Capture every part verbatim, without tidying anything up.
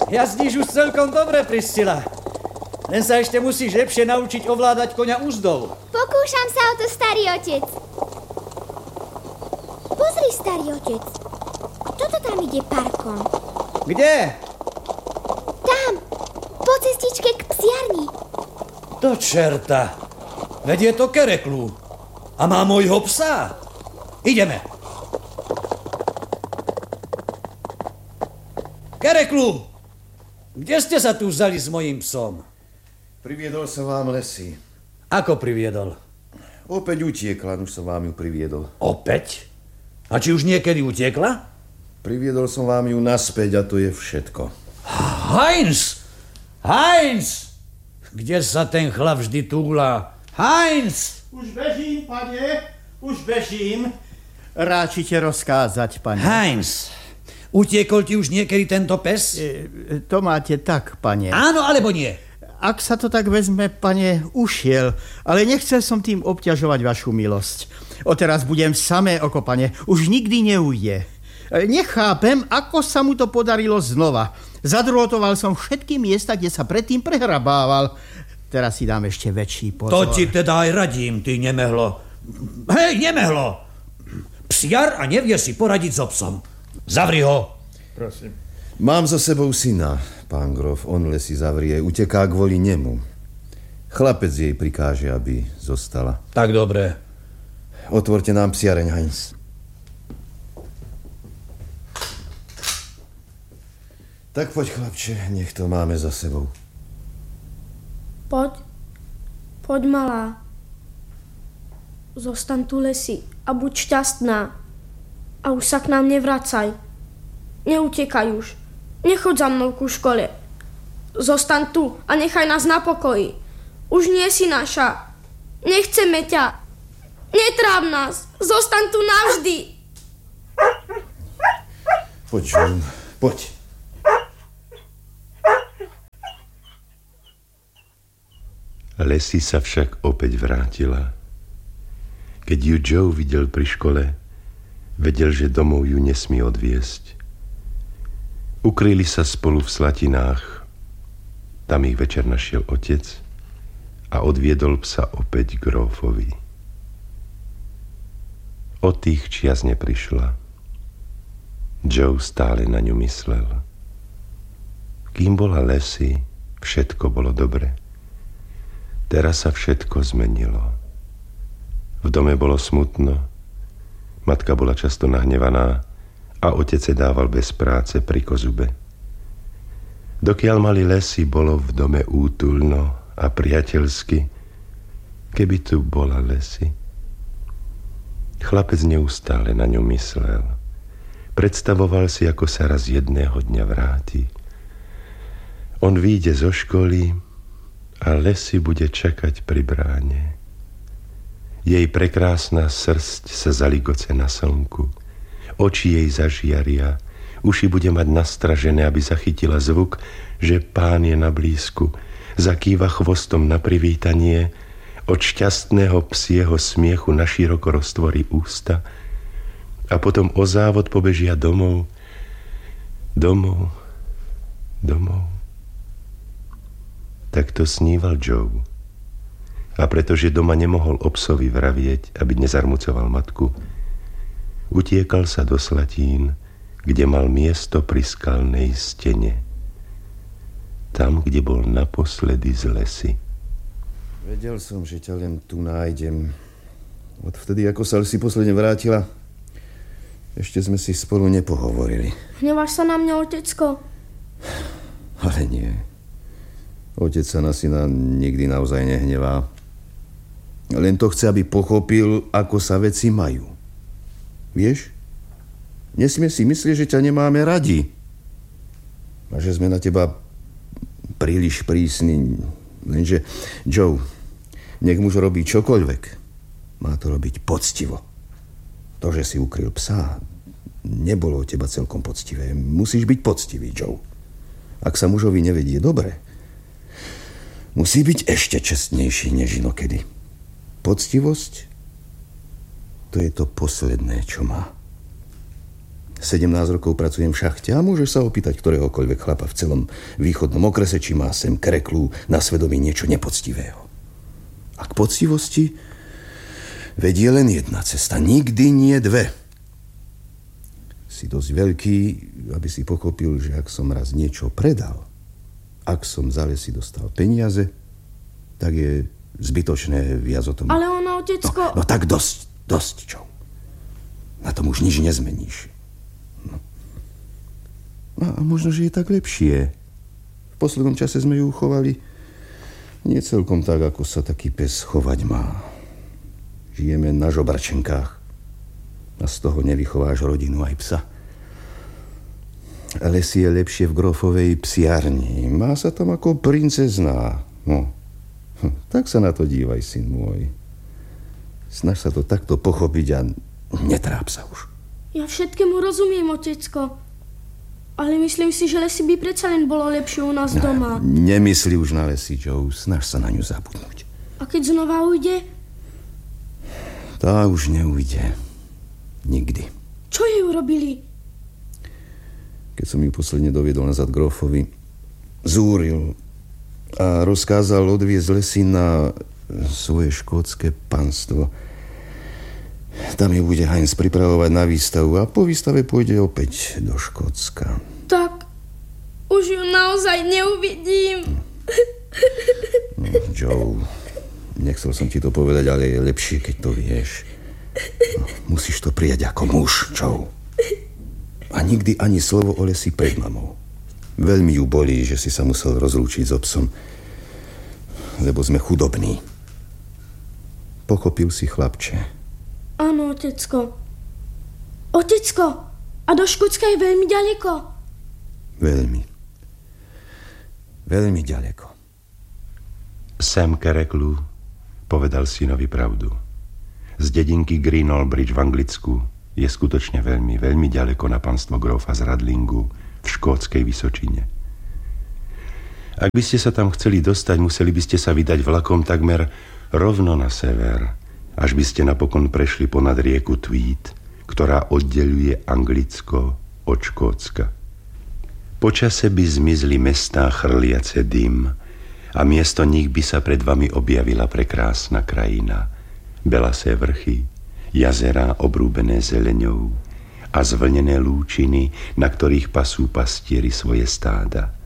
Jazdíš už celkom dobre, Priscila. Len sa ešte musíš lepšie naučiť ovládať koňa úzdou. Pokúšam sa o to, starý otec. Pozri, starý otec. Kto to tam ide parkom? Kde? Tam, po cestičke k psiarni. Do čerta. Veď je to Kereklu. A má môjho psa. Ideme. Kereklu, kde ste sa tu vzali s mojím psom? Priviedol som vám Lesy. Ako priviedol? Opäť utiekla, už som vám ju priviedol. Opäť? A či už niekedy utiekla? Priviedol som vám ju naspäť a to je všetko. Heinz! Heinz! Kde sa ten chlap vždy túla? Heinz! Už bežím, pane, už bežím. Ráčite rozkázať, pane. Heinz, utiekol ti už niekedy tento pes? E, to máte tak, pane. Áno, alebo nie? Ak sa to tak vezme, pane, ušiel, ale nechcel som tým obťažovať vašu milosť. Odteraz budem samé oko, pane, už nikdy neujde. Nechápem, ako sa mu to podarilo znova. Zadrôtoval som všetky miesta, kde sa predtým prehrabával. Teraz si dám ešte väčší pozor. To ti teda aj radím, ty nemehlo. Hej, nemehlo! Psiar a nevie si poradiť so psom. Zavri ho. Prosím. Mám za sebou syna, pán grof, on Lesy zavrie, uteká kvôli nemu. Chlapec jej prikáže, aby zostala. Tak dobre. Otvorte nám psiareň, Heinz. Tak poď, chlapče, nech to máme za sebou. Poď, poď, malá. Zostaň tu, Lesy, a buď šťastná. A už sa k nám nevracaj. Neutekaj už. Nechoď za mnou ku škole. Zostaň tu a nechaj nás na pokoji. Už nie si naša. Nechceme ťa. Netráv nás. Zostaň tu navždy. Poď, John, poď. Lesy sa však opäť vrátila. Keď ju Joe videl pri škole, vedel, že domov ju nesmí odviesť. Ukryli sa spolu v Slatinách. Tam ich večer našiel otec a odviedol psa opäť k grófovi. Od tých čias neprišla. Joe stále na ňu myslel. Kým bola Lesy, všetko bolo dobre. Teraz sa všetko zmenilo. V dome bolo smutno, matka bola často nahnevaná a otec sa dával bez práce pri kozube. Dokiaľ mali Lesy, bolo v dome útulno a priateľsky, keby tu bola Lesy. Chlapec neustále na ňu myslel. Predstavoval si, ako sa raz jedného dňa vráti. On vyjde zo školy a Lesy bude čakať pri bráne. Jej prekrásna srsť sa zaligoce na slnku. Oči jej zažiaria, uši bude mať nastražené, aby zachytila zvuk, že pán je na blízku. Zakýva chvostom na privítanie, od šťastného psieho smiechu naširoko roztvorí ústa a potom o závod pobežia domov, domov, domov. Tak to sníval Joe. A pretože doma nemohol o psovi vravieť, aby nezarmucoval matku, utiekal sa do Slatín, kde mal miesto pri skalnej stene. Tam, kde bol naposledy z Lesy. Vedel som, že ťa len tu nájdem. Odvtedy, ako sa Lesy posledne vrátila, ešte sme si spolu nepohovorili. Hneváš sa na mňa, otecko? Ale nie. Otec sa na syna nikdy naozaj nehnevá. Len to chce, aby pochopil, ako sa veci majú. Vieš? Nesmie si myslieť, že ťa nemáme radi. A že sme na teba príliš prísni. Lenže, Joe, nech muž robí čokoľvek, má to robiť poctivo. To, že si ukryl psa, nebolo od teba celkom poctivé. Musíš byť poctivý, Joe. Ak sa mužovi nevedie dobre, musí byť ešte čestnejší než inokedy. Poctivosť, to je to posledné, čo má. sedemnásť rokov pracujem v šachte a môžeš sa opýtať ktoréhokoľvek chlapa v celom východnom okrese, či má sem kreklu na svedomí niečo nepoctivého. A k poctivosti vedie len jedna cesta, nikdy nie dve. Si dosť veľký, aby si pochopil, že ak som raz niečo predal, ak som za lesy dostal peniaze, tak je zbytočné viac o tom. Ale ona, otecko... No, no tak dosť, dosť, čo? Na tom už nič nezmeníš. No. A možno, že je tak lepšie. V poslednom čase sme ju chovali nie celkom tak, ako sa taký pes chovať má. Žijeme na žobračenkách a z toho nevychováš rodinu aj psa. Lesy je lepšie v Grófovej psiarni. Má sa tam ako princezná. No, tak sa na to dívaj, syn môj. Snaž sa to takto pochopiť a netráp sa už. Ja všetkému rozumiem, otecko. Ale myslím si, že lesy by predsa len bolo lepšie u nás doma. Nemyslí už na lesy, Joe. Snaž sa na ňu zabudnúť. A keď znova ujde? Tá už neujde. Nikdy. Čo jej urobili? Keď som ju posledne doviedol nazad Grófovi, zúril a rozkázal odviezť lesy na svoje škótske panstvo. Tam ju bude Heinz pripravovať na výstavu a po výstave pôjde opäť do Škótska. Tak už ju naozaj neuvidím. No, Joe, nechcel som ti to povedať, ale je lepšie, keď to vieš. No, musíš to prijať ako muž, Joe. A nikdy ani slovo o lesy pred mamou. Veľmi ju bolí, že si sa musel rozlúčiť s obsom, lebo sme chudobní. Pochopil si, chlapče? Áno, otecko. Otecko, a do Škótska je veľmi ďaleko? Veľmi. Veľmi ďaleko. Sam Kereklu povedal synovi pravdu. Z dedinky Greenall Bridge v Anglicku je skutočne veľmi, veľmi ďaleko na panstvo grófa z Radlingu v škótskej Vysočine. Ak by ste sa tam chceli dostať, museli by ste sa vydať vlakom takmer rovno na sever, až by ste napokon prešli ponad rieku Tweed, ktorá oddeľuje Anglicko od Škótska. Počase by zmizli mestá chrliace dym a miesto nich by sa pred vami objavila prekrásna krajina, belasé vrchy, jazerá obrúbené zeleňou a zvlnené lúčiny, na ktorých pasú pastieri svoje stáda.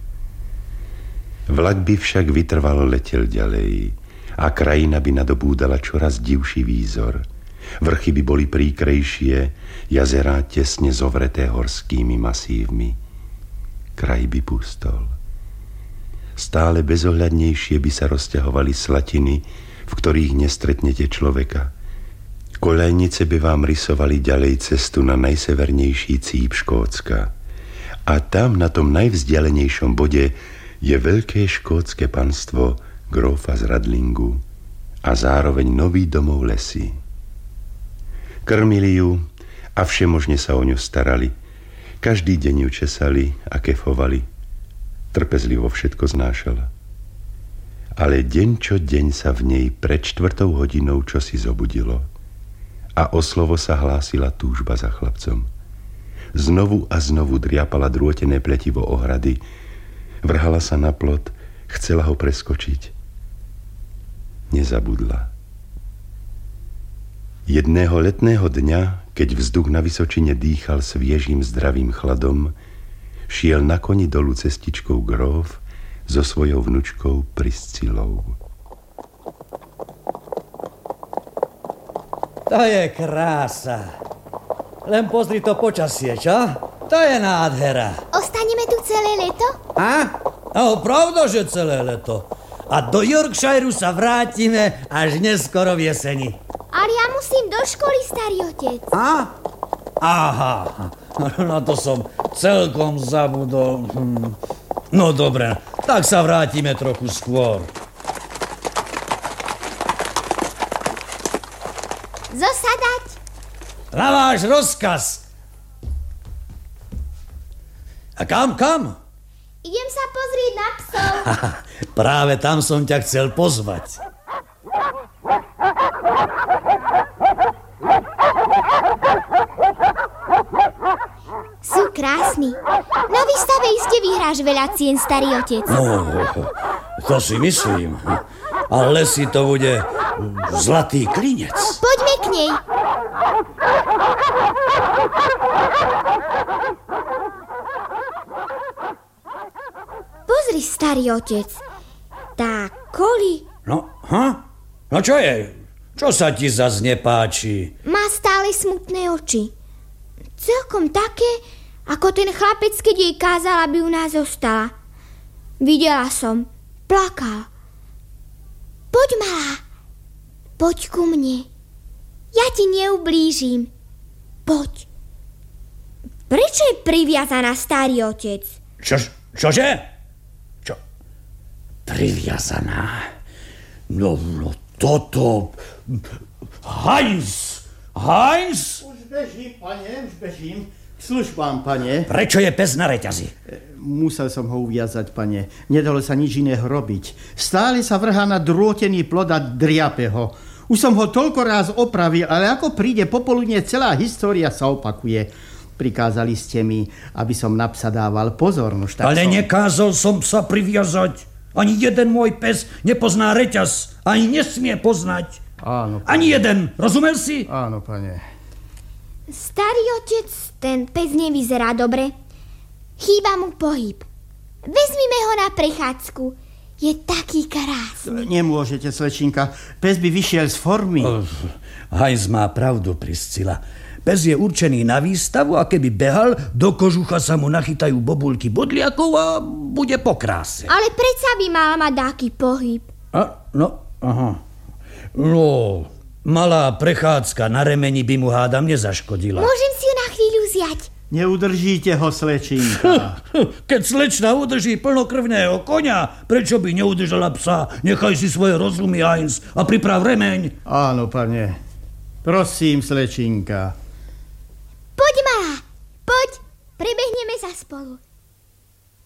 Vlak by však vytrvalo letel ďalej a krajina by nadobúdala čoraz divší výzor. Vrchy by boli príkrejšie, jazerá tesne zovreté horskými masívmi. Kraj by pustol. Stále bezohľadnejšie by sa rozťahovali slatiny, v ktorých nestretnete človeka. Koľajnice by vám rysovali ďalej cestu na najsevernejší cíp Škótska. A tam, na tom najvzdialenejšom bode, je veľké škótske panstvo grófa z Radlingu a zároveň nový domov lesy. Krmili ju a všemožne sa o ňu starali. Každý deň ju česali a kefovali. Trpezlivo všetko znášala. Ale deň čo deň sa v nej pred štvrtou hodinou čosi zobudilo a o slovo sa hlásila túžba za chlapcom. Znovu a znovu driapala drôtené pletivo ohrady, vrhala sa na plot, chcela ho preskočiť. Nezabudla. Jedného letného dňa, keď vzduch na Vysočine dýchal sviežým zdravým chladom, šiel na koni dolu cestičkou gróf so svojou vnučkou Priscilou. To je krása. Len pozri to počasie, čo? To je nádhera. Ostaneme tu celé leto? A? No, pravda, že celé leto. A do Yorkshireu sa vrátime až neskoro v jeseni. Ale ja musím do školy, starý otec. A? Aha, na to som celkom zabudol. No dobre, tak sa vrátime trochu skôr. Zosadať. Na váš rozkaz. A kam, kam? Idem sa pozrieť na psov. Práve tam som ťa chcel pozvať. krásny. Na výstave iste vyhráš veľa cien, starý otec. No, to si myslím. Ale si to bude zlatý klinec. Poďme k nej. Pozri, starý otec. Tá koli No, ha? No čo je? Čo sa ti zas nepáči? má stále smutné oči. Celkom také, ako ten chlapec, keď jej kázala, aby u nás zostala. Videla som. Plakal. Poď, malá. Poď ku mne. Ja ti neublížim. Poď. Prečo je priviazaná, starý otec? Čo, čože? Čo? Priviazaná? No, no toto... Heinz! Heinz! Už bežím, pane, už bežím. K službám, pane. Prečo je pes na reťazi? Musel som ho uviazať, pane. Nedalo sa nič iného robiť. Stále sa vrhá na drôtený plod a driape ho. Už som ho toľko raz opravil, ale ako príde popoludne, celá história sa opakuje. Prikázali ste mi, aby som na psa dával pozor. Nož tak Ale som... nekázal som sa priviazať. Ani jeden môj pes nepozná reťaz. Ani nesmie poznať. Áno, pane. Ani jeden. Rozumel si? Áno, pane. Starý otec, ten pes nevyzerá dobre. Chýba mu pohyb. Vezmime ho na prechádzku. Je taký krásny. Nemôžete, slečinka. Pes by vyšiel z formy. Oh, Heinz má pravdu, Priscila. Pes je určený na výstavu a keby behal, do kožucha sa mu nachytajú bobulky bodliakov a bude po kráse. Ale predsa by mal mať taký pohyb. A, no, aha. No, malá prechádzka na remeni by mu hádam nezaškodila. Môžem si ho na chvíľu vziať. Neudržíte ho, slečinka. Keď slečna udrží plnokrvného koňa, prečo by neudržala psa? Nechaj si svoje rozumy, Heinz, a priprav remeň. Áno, pane. Prosím, slečinka. Poď, malá, poď. Prebehneme sa spolu.